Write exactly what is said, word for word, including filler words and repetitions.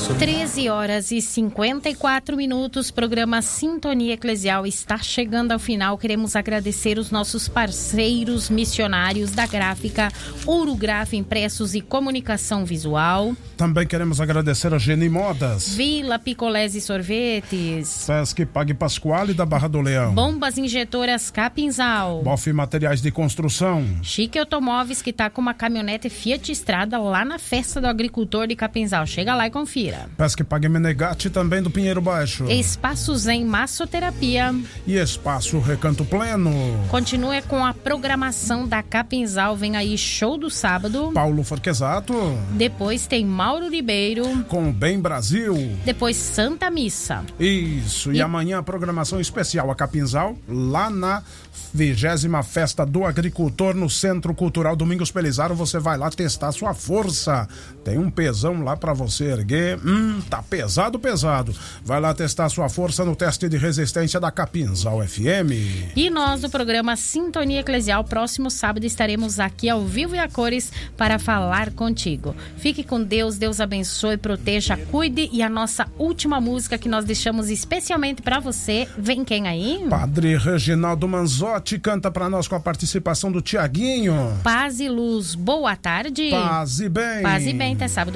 treze horas e cinquenta e quatro minutos, programa Sintonia Eclesial está chegando ao final. Queremos agradecer os nossos parceiros missionários da gráfica Ourograf Impressos e Comunicação Visual. Também queremos agradecer a Geni Modas, Vila Picolés e Sorvetes, Pesque Pague Pasquale da Barra do Leão, Bombas Injetoras Capinzal, Boff Materiais de Construção, Chique Automóveis, que tá com uma caminhonete Fiat Estrada lá na Festa do Agricultor de Capinzal. Chega lá e confira. Pesque Pague Menegatti também do Pinheiro Baixo, Espaço Zen Massoterapia e Espaço Recanto Pleno. Continue com a programação da Capinzal. Vem aí show do sábado. Paulo Forquesato. Depois tem Mauro Ribeiro. Com o Bem Brasil. Depois Santa Missa. Isso. E, e amanhã a programação especial a Capinzal, lá na vigésima Festa do Agricultor no Centro Cultural Domingos Pelizaro. Você vai lá testar sua força. Tem um pesão lá pra você erguer. Hum, tá pesado, pesado. Vai lá testar sua força no teste de resistência da Capinzal F M. E nós do programa Sintonia Eclesial, próximo sábado estaremos aqui ao vivo e a cores para falar contigo. Fique com Deus, Deus abençoe, proteja, cuide. E a nossa última música que nós deixamos especialmente para você, vem quem aí? Padre Reginaldo Manzotti canta para nós com a participação do Tiaguinho. Paz e luz, boa tarde. Paz e bem. Paz e bem, até sábado.